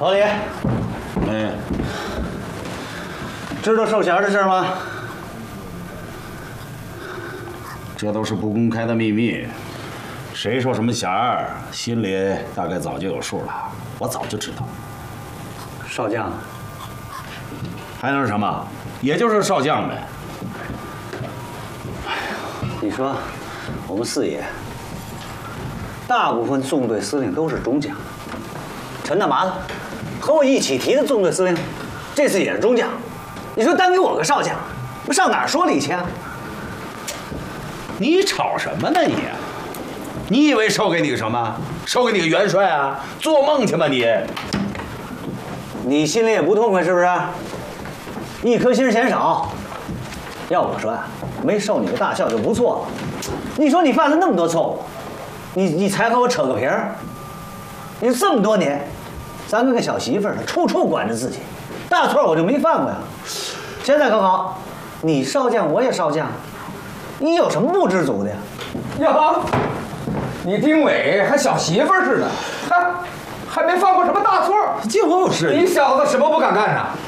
老李， 哎， 知道授衔的事吗？ 这都是不公开的秘密，谁说什么衔儿，心里大概早就有数了。我早就知道。 少将， 还能是什么？也就是少将呗。 你说，我们四野大部分纵队司令都是中将，陈大麻子和我一起提的纵队司令，这次也是中将。你说单给我个少将，我上哪儿说理去啊？ 你吵什么呢你？你以为授给你个什么？授给你个元帅啊？做梦去吧你！ 你心里也不痛快是不是？一颗心嫌少。要我说啊，没受你个大校就不错了。你说你犯了那么多错误，你才和我扯个皮儿？你说这么多年，咱跟个小媳妇儿似的，处处管着自己，大错我就没犯过呀。现在可好，你少将我也少将，你有什么不知足的呀？ 呀，你丁伟还小媳妇儿似的，还没犯过什么大错？ 就是你小子什么不敢干啊？